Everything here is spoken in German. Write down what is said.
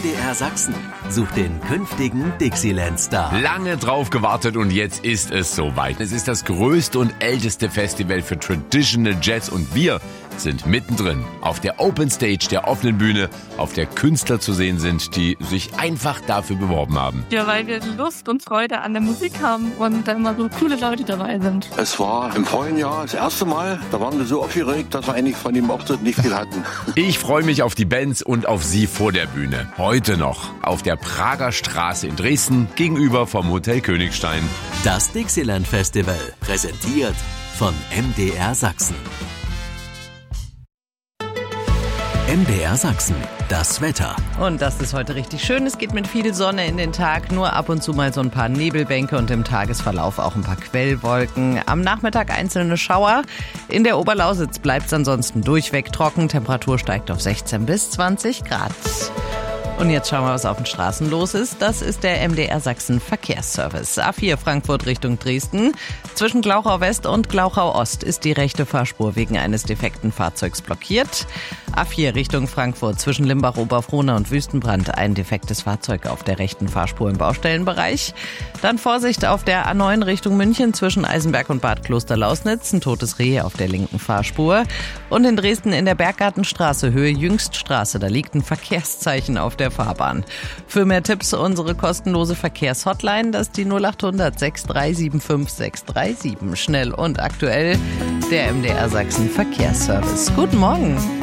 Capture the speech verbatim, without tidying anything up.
D R Sachsen sucht den künftigen Dixieland-Star. Lange drauf gewartet und jetzt ist es soweit. Es ist das größte und älteste Festival für Traditional Jazz und wir sind mittendrin auf der Open Stage, der offenen Bühne, auf der Künstler zu sehen sind, die sich einfach dafür beworben haben. Ja, weil wir Lust und Freude an der Musik haben und da immer so coole Leute dabei sind. Es war im vorigen Jahr das erste Mal, da waren wir so aufgeregt, dass wir eigentlich von dem Auftritt nicht viel hatten. Ich freue mich auf die Bands und auf Sie vor der Bühne. Heute noch auf der Prager Straße in Dresden gegenüber vom Hotel Königstein. Das Dixieland Festival, präsentiert von M D R Sachsen. M D R Sachsen, das Wetter. Und das ist heute richtig schön. Es geht mit viel Sonne in den Tag, nur ab und zu mal so ein paar Nebelbänke und im Tagesverlauf auch ein paar Quellwolken. Am Nachmittag einzelne Schauer. In der Oberlausitz bleibt es ansonsten durchweg trocken. Temperatur steigt auf sechzehn bis zwanzig Grad. Und jetzt schauen wir, was auf den Straßen los ist. Das ist der M D R Sachsen Verkehrsservice. A vier Frankfurt Richtung Dresden. Zwischen Glauchau West und Glauchau Ost ist die rechte Fahrspur wegen eines defekten Fahrzeugs blockiert. A vier Richtung Frankfurt zwischen Limbach-Oberfrohna und Wüstenbrand ein defektes Fahrzeug auf der rechten Fahrspur im Baustellenbereich. Dann Vorsicht auf der A neun Richtung München zwischen Eisenberg und Bad Kloster-Lausnitz. Ein totes Reh auf der linken Fahrspur. Und in Dresden in der Berggartenstraße Höhe Jüngststraße. Da liegt ein Verkehrszeichen auf der Fahrbahn. Für mehr Tipps unsere kostenlose Verkehrshotline, das ist die null acht hundert sechs drei sieben fünf sechs drei sieben. Schnell und aktuell der M D R Sachsen Verkehrsservice. Guten Morgen.